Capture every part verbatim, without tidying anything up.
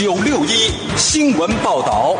九六一新闻报道。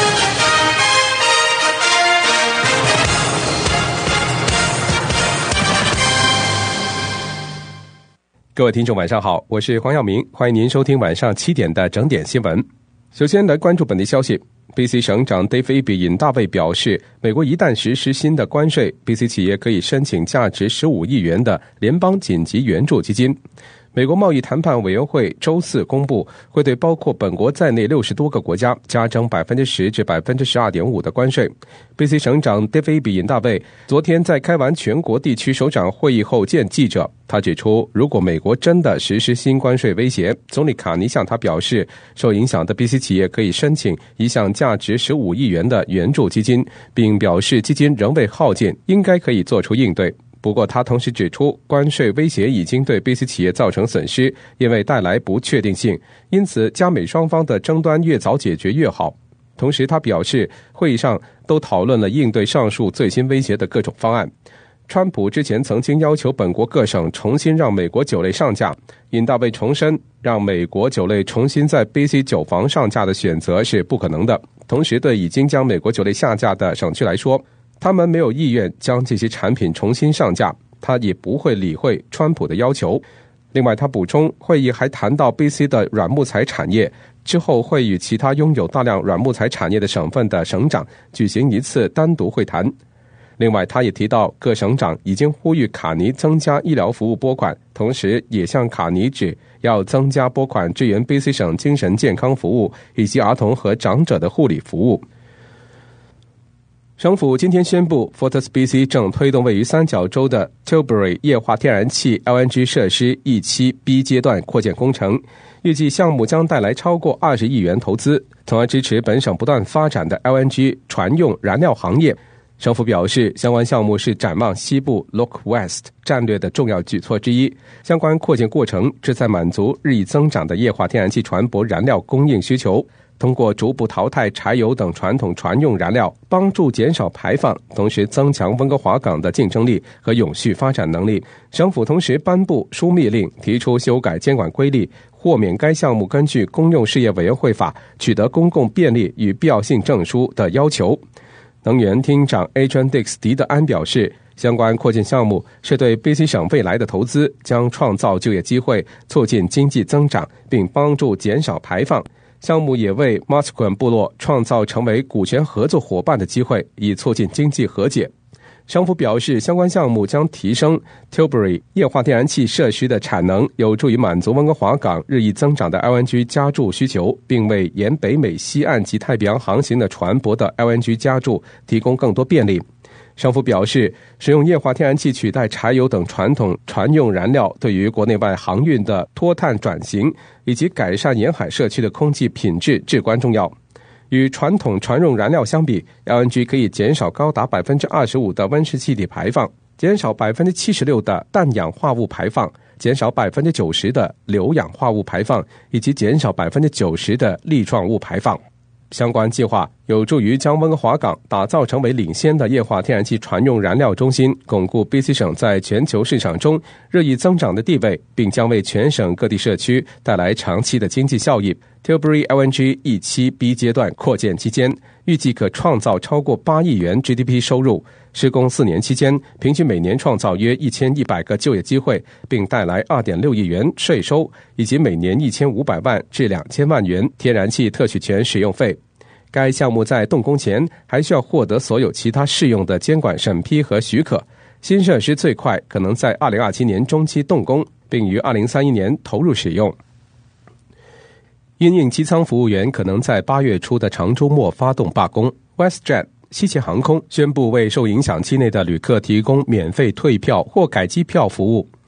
各位听众晚上好，我是黄耀明，欢迎您收听晚上七点的整点新闻。首先来关注本地消息。 B C 省长 Dave Eby 尹大卫表示，美国一旦实施新的关税， B C 企业可以申请价值十五亿元的联邦紧急援助基金。美国贸易谈判委员会周四公布，会对包括本国在内六十多个国家加征 百分之十 至 百分之十二点五 的关税。 B C 省长 Dave Eby 尹大卫昨天在开完全国地区首长会议后见记者，他指出，如果美国真的实施新关税威胁，总理卡尼向他表示，受影响的 B C 企业可以申请一项价值十五亿元的援助基金，并表示基金仍未耗尽，应该可以做出应对。不过他同时指出，关税威胁已经对 B C 企业造成损失，因为带来不确定性，因此加美双方的争端越早解决越好。同时他表示，会议上都讨论了应对上述最新威胁的各种方案。川普之前曾经要求本国各省重新让美国酒类上架，尹大卫重申，让美国酒类重新在 B C 酒房上架的选择是不可能的。同时对已经将美国酒类下架的省区来说，他们没有意愿将这些产品重新上架，他也不会理会川普的要求。另外他补充，会议还谈到 B C 的软木材产业，之后会与其他拥有大量软木材产业的省份的省长举行一次单独会谈。另外他也提到，各省长已经呼吁卡尼增加医疗服务拨款，同时也向卡尼指要增加拨款支援 B C 省精神健康服务以及儿童和长者的护理服务。省府今天宣布 ，Fortis B C 正推动位于三角洲的 Tilbury 液化天然气 L N G 设施 E 七 B 阶段扩建工程，预计项目将带来超过二十亿元投资，从而支持本省不断发展的 L N G 船用燃料行业。省府表示，相关项目是展望西部 Look West 战略的重要举措之一。相关扩建过程旨在满足日益增长的液化天然气船舶燃料供应需求，通过逐步淘汰柴油等传统船用燃料，帮助减少排放，同时增强温哥华港的竞争力和永续发展能力。省府同时颁布枢密令，提出修改监管规例，豁免该项目根据公用事业委员会法取得公共便利与必要性证书的要求。能源厅长 Adrian Dix 迪德安表示，相关扩建项目是对 B C 省未来的投资，将创造就业机会，促进经济增长，并帮助减少排放。项目也为 Musqueam 部落创造成为股权合作伙伴的机会，以促进经济和解。省府表示，相关项目将提升 Tilbury 液化天然气设施的产能，有助于满足温哥华港日益增长的 L N G 加注需求，并为沿北美西岸及太平洋航行的船舶的 L N G 加注提供更多便利。省府表示，使用液化天然气取代柴油等传统船用燃料，对于国内外航运的脱碳转型以及改善沿海社区的空气品质至关重要。与传统船用燃料相比， L N G 可以减少高达 百分之二十五 的温室气体排放，减少 百分之七十六 的氮氧化物排放，减少 百分之九十 的硫氧化物排放，以及减少 百分之九十 的粒状物排放。相关计划有助于将温哥华港打造成为领先的液化天然气船用燃料中心，巩固 B C 省在全球市场中日益增长的地位，并将为全省各地社区带来长期的经济效益。Tilbury L N G E 七 B 阶段扩建期间，预计可创造超过八亿元 G D P 收入，施工四年期间，平均每年创造约一千一百个就业机会，并带来 二点六亿元税收，以及每年一千五百万至两千万元天然气特许权使用费。该项目在动工前还需要获得所有其他适用的监管审批和许可。新设施最快可能在二零二七年中期动工，并于二零三一年投入使用。因应机舱服务员可能在八月初的长周末发动罢工， WestJet 西捷航空宣布为受影响期内的旅客提供免费退票或改机票服务。